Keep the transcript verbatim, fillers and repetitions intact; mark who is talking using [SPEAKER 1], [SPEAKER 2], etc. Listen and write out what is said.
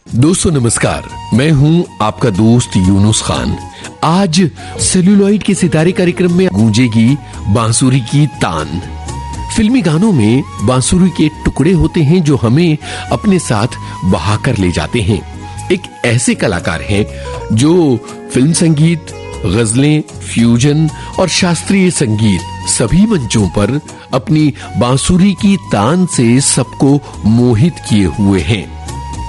[SPEAKER 1] दोस्तों नमस्कार, मैं हूं आपका दोस्त यूनुस खान। आज सेल्यूलॉइड के सितारे कार्यक्रम में गूंजेगी बांसुरी की तान। फिल्मी गानों में बांसुरी के टुकड़े होते हैं जो हमें अपने साथ बहाकर ले जाते हैं। एक ऐसे कलाकार हैं जो फिल्म संगीत, गजलें, फ्यूजन और शास्त्रीय संगीत सभी मंचों पर अपनी बांसुरी की तान से सबको मोहित किए हुए हैं।